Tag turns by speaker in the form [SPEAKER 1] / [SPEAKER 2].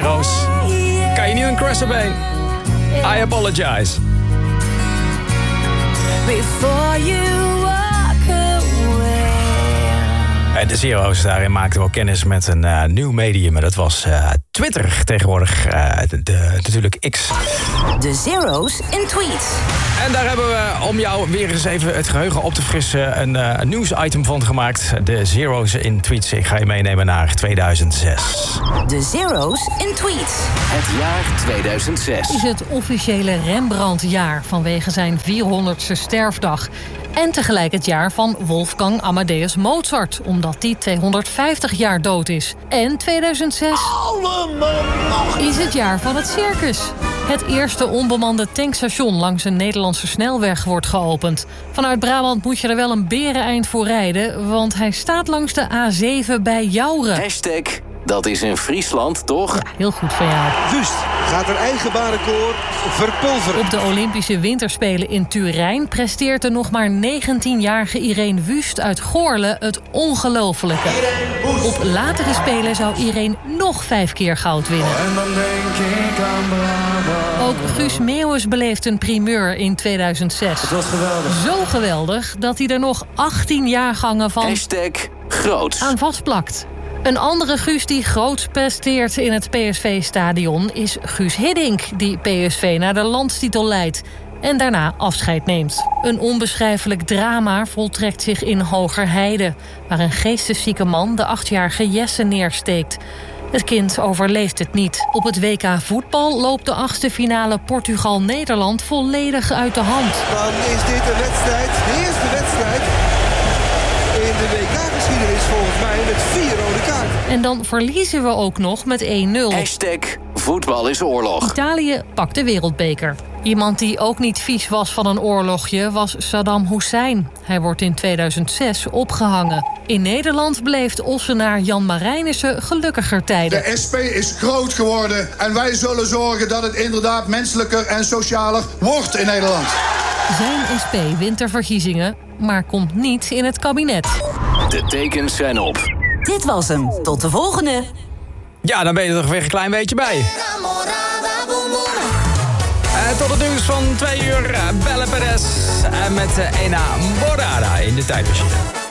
[SPEAKER 1] Zero's. Kan je niet een crosser been? I apologize.
[SPEAKER 2] Before you walk away.
[SPEAKER 1] En de Zero's, daarin maakten we ook kennis met een nieuw medium. En dat was Twitter tegenwoordig. Natuurlijk X.
[SPEAKER 2] De Zero's in tweets.
[SPEAKER 1] En daar hebben we, om jou weer eens even het geheugen op te frissen, een nieuwsitem van gemaakt. De Zero's in tweets. Ik ga je meenemen naar 2006.
[SPEAKER 2] De Zero's in tweets.
[SPEAKER 3] Het jaar 2006.
[SPEAKER 4] Is het officiële Rembrandt-jaar vanwege zijn 400ste sterfdag. En tegelijk het jaar van Wolfgang Amadeus Mozart, omdat die 250 jaar dood is. En 2006 is het jaar van het circus. Het eerste onbemande tankstation langs een Nederlandse snelweg wordt geopend. Vanuit Brabant moet je er wel een bereneind voor rijden, want hij staat langs de A7 bij Jouren.
[SPEAKER 3] Hashtag, dat is in Friesland, toch?
[SPEAKER 4] Ja, heel goed van jou.
[SPEAKER 5] Wust gaat haar eigen barenkoor verpulveren.
[SPEAKER 4] Op de Olympische Winterspelen in Turijn presteert de nog maar 19-jarige Irene Wust uit Goorle het ongelofelijke. Op latere Spelen zou Irene nog 5 keer goud winnen.
[SPEAKER 6] En dan denk ik aan Brabant.
[SPEAKER 4] Ook Guus Meeuwis beleeft een primeur in 2006.
[SPEAKER 6] Het was geweldig.
[SPEAKER 4] Zo geweldig dat hij er nog 18 jaargangen van
[SPEAKER 3] Hashtag, groots.
[SPEAKER 4] aan vastplakt. Een andere Guus die groots presteert in het PSV-stadion is Guus Hiddink, die PSV naar de landstitel leidt en daarna afscheid neemt. Een onbeschrijfelijk drama voltrekt zich in Hogerheide, waar een geesteszieke man de 8-jarige Jesse neersteekt. Het kind overleeft het niet. Op het WK voetbal loopt de 8e finale Portugal-Nederland volledig uit de hand.
[SPEAKER 5] Dan is dit de wedstrijd, de eerste wedstrijd in de WK-geschiedenis volgens mij met 4 rode kaarten.
[SPEAKER 4] En dan verliezen we ook nog met 1-0.
[SPEAKER 3] Hashtag, voetbal is oorlog.
[SPEAKER 4] Italië pakt de wereldbeker. Iemand die ook niet vies was van een oorlogje was Saddam Hussein. Hij wordt in 2006 opgehangen. In Nederland beleeft Ossenaar Jan Marijnissen gelukkiger tijden.
[SPEAKER 7] De SP is groot geworden en wij zullen zorgen dat het inderdaad menselijker en socialer wordt in Nederland.
[SPEAKER 4] Zijn SP wint de verkiezingen, maar komt niet in het kabinet.
[SPEAKER 3] De tekens zijn op.
[SPEAKER 2] Dit was hem. Tot de volgende.
[SPEAKER 1] Ja, dan ben je er toch weer een klein beetje bij. Tot het nieuws van 2 uur, Belle Perez met Ena Morada in de tijdmachine.